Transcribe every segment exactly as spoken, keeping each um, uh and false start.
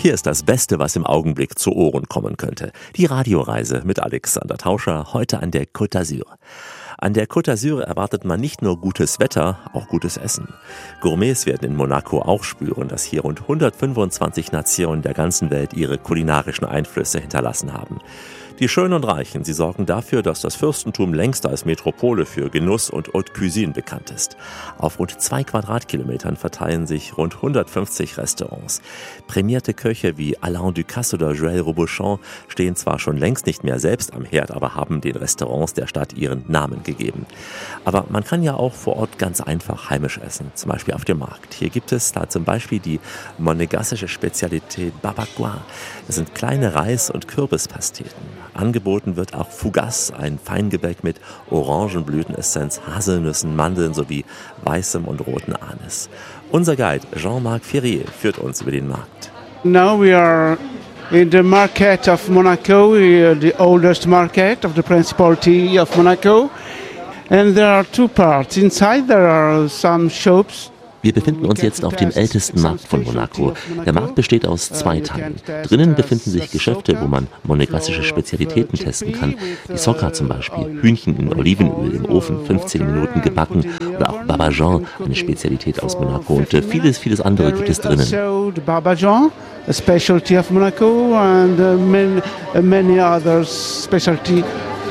Hier ist das Beste, was im Augenblick zu Ohren kommen könnte. Die Radioreise mit Alexander Tauscher, heute an der Côte d'Azur. An der Côte d'Azur erwartet man nicht nur gutes Wetter, auch gutes Essen. Gourmets werden in Monaco auch spüren, dass hier rund hundertfünfundzwanzig Nationen der ganzen Welt ihre kulinarischen Einflüsse hinterlassen haben. Die Schönen und Reichen, sie sorgen dafür, dass das Fürstentum längst als Metropole für Genuss und Haute Cuisine bekannt ist. Auf rund zwei Quadratkilometern verteilen sich rund hundertfünfzig Restaurants. Prämierte Köche wie Alain Ducasse oder Joël Robuchon stehen zwar schon längst nicht mehr selbst am Herd, aber haben den Restaurants der Stadt ihren Namen gegeben. Aber man kann ja auch vor Ort ganz einfach heimisch essen, zum Beispiel auf dem Markt. Hier gibt es da zum Beispiel die monegassische Spezialität Barbacoa. Das sind kleine Reis- und Kürbispasteten. Angeboten wird auch Fougasse, ein Feingebäck mit Orangenblütenessenz, Haselnüssen, Mandeln sowie weißem und roten Anis. Unser Guide Jean-Marc Ferrier führt uns über den Markt. Now we are in the market of Monaco, the oldest market of the Principality of Monaco. And there are two parts. Inside there are some shops. Wir befinden uns jetzt auf dem ältesten Markt von Monaco. Der Markt besteht aus zwei Teilen. Drinnen befinden sich Geschäfte, wo man monegassische Spezialitäten testen kann. Die Socca zum Beispiel, Hühnchen in Olivenöl im Ofen, fünfzehn Minuten gebacken. Oder auch Barbajan, eine Spezialität aus Monaco. Und vieles, vieles andere gibt es drinnen. Barbajan, a specialty of Monaco, and many, many other specialty.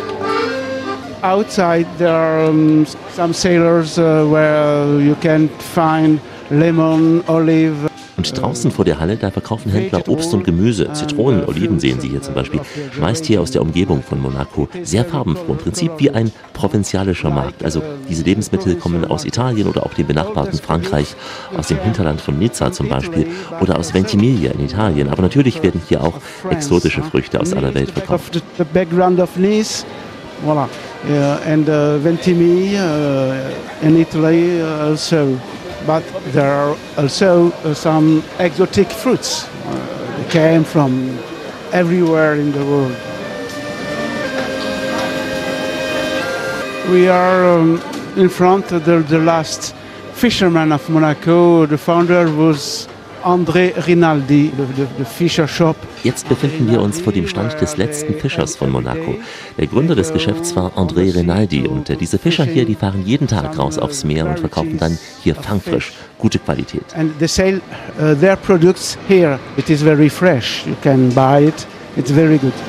Outside there are um, some cellars uh, where you can find lemon, olive. Und draußen vor der Halle, da verkaufen Händler Obst und Gemüse, Zitronen, Oliven sehen Sie hier zum Beispiel. Meist hier aus der Umgebung von Monaco. Sehr farbenfroh, im Prinzip wie ein provinzialischer Markt. Also diese Lebensmittel kommen aus Italien oder auch dem benachbarten Frankreich, aus dem Hinterland von Nizza zum Beispiel oder aus Ventimiglia in Italien. Aber natürlich werden hier auch exotische Früchte aus aller Welt verkauft. Voilà, yeah, and uh, Ventimiglia uh, in Italy uh, also, but there are also uh, some exotic fruits. Uh, they came from everywhere in the world. We are um, in front of the, the last fisherman of Monaco. The founder was André Rinaldi, the, the, the fisher shop. Jetzt befinden wir uns vor dem Stand des letzten Fischers von Monaco. Der Gründer des Geschäfts war André Rinaldi und äh, diese Fischer hier, die fahren jeden Tag raus aufs Meer und verkaufen dann hier fangfrisch, gute Qualität. And they sell uh, their products here. It is very fresh. You can buy it. It's very good.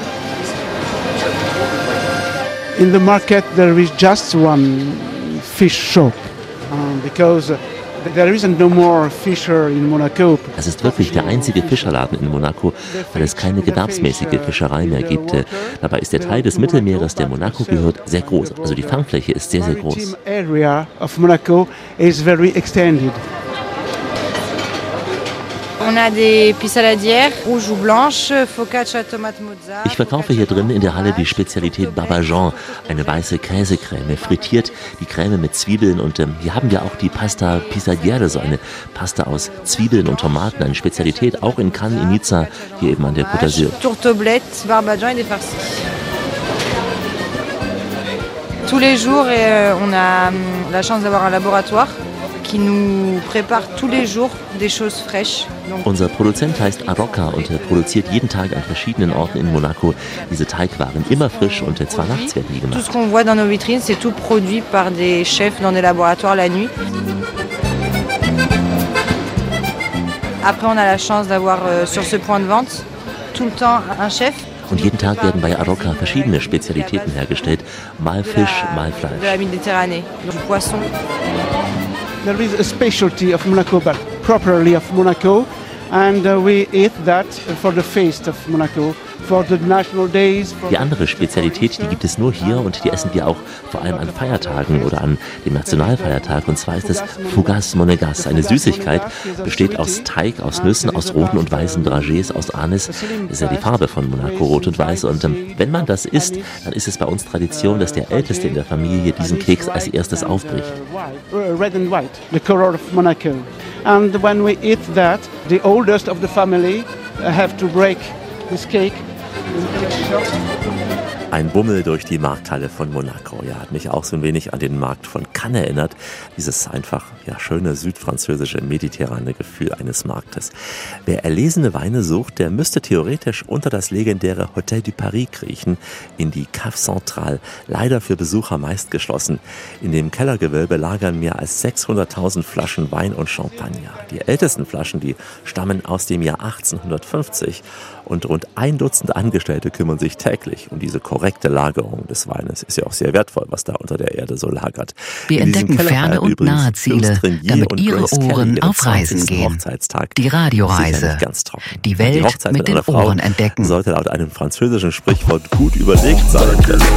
In the market there is just one fish shop um, because uh, there isn't no more fisher in Monaco. Das ist wirklich der einzige Fischerladen in Monaco, weil es keine gewerbsmäßige Fischerei mehr gibt. Dabei ist der Teil des Mittelmeeres, der Monaco gehört, sehr groß. Also die Fangfläche ist sehr, sehr groß. Area of Monaco is very extended. Ich verkaufe hier drin in der Halle die Spezialität Barbajan, eine weiße Käsecreme, frittiert die Creme mit Zwiebeln und ähm, hier haben wir auch die Pasta Pisadiere, so eine Pasta aus Zwiebeln und Tomaten, eine Spezialität auch in Cannes, in Nizza, hier eben an der Côte d'Azur. Tourtoblettes, Barbajan et des farcis. Tous les jours, on a la chance d'avoir un laboratoire qui nous prépare tous les jours des choses fraîches. Unser Produzent heißt Arocca und er produziert jeden Tag an verschiedenen Orten in Monaco diese Teigwaren, immer frisch und zwar nachts werden die gemacht. Tout ce qu'on voit dans nos vitrines, c'est tout produit par des chefs dans des laboratoires la nuit. Après, on a la chance d'avoir euh, sur ce point de vente tout le temps un chef. Und jeden Tag werden bei Arocca verschiedene Spezialitäten hergestellt, mal Fisch, mal Fleisch. De la Méditerranée, du poisson. There is a specialty of Monaco, but properly of Monaco, and uh, we eat that for the feast of Monaco, for the national days. Die andere Spezialität, die gibt es nur hier und die essen wir auch vor allem an Feiertagen oder an dem Nationalfeiertag. Und zwar ist es Fougasse Monegasse, eine Süßigkeit, besteht aus Teig, aus Nüssen, aus roten und weißen Dragés, aus Anis. Das ist ja die Farbe von Monaco, rot und weiß. Und ähm, wenn man das isst, dann ist es bei uns Tradition, dass der Älteste in der Familie diesen Keks als erstes aufbricht. Red and white, the color of Monaco. And when we eat that, the oldest of the family have to break this cake Ein Bummel durch die Markthalle von Monaco. Ja, hat mich auch so ein wenig an den Markt von Cannes erinnert. Dieses einfach ja, schöne südfranzösische, mediterrane Gefühl eines Marktes. Wer erlesene Weine sucht, der müsste theoretisch unter das legendäre Hotel du Paris kriechen, in die Cave Centrale. Leider für Besucher meist geschlossen. In dem Kellergewölbe lagern mehr als sechshunderttausend Flaschen Wein und Champagner. Die ältesten Flaschen, die stammen aus dem Jahr achtzehnhundertfünfzig. Und rund ein Dutzend Angestellte kümmern sich täglich um diese korrekte Lagerung des Weines. Ist ja auch sehr wertvoll, was da unter der Erde so lagert. Wir entdecken ferne und nahe Ziele, damit Ihre Ohren auf Reisen gehen. Die Radioreise. Die Welt mit den Ohren entdecken. Sollte laut einem französischen Sprichwort gut überlegt sein.